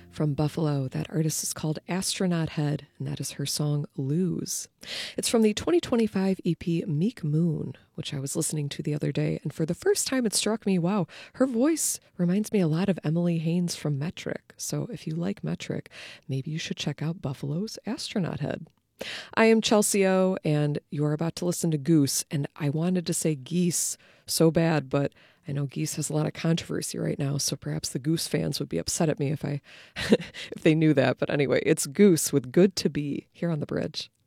from Buffalo. That artist is called Astronaut Head, and that is her song Lose. It's from the 2025 EP Meek Moon, which I was listening to the other day, and for the first time it struck me, wow, her voice reminds me a lot of Emily Haynes from Metric. So if you like Metric, maybe you should check out Buffalo's Astronaut Head. I am Chelsea O, and you're about to listen to Goose, and I wanted to say Geese so bad, but I know Geese has a lot of controversy right now, so perhaps the Goose fans would be upset at me if they knew that. But anyway, it's Goose with Good to Be here on The Bridge.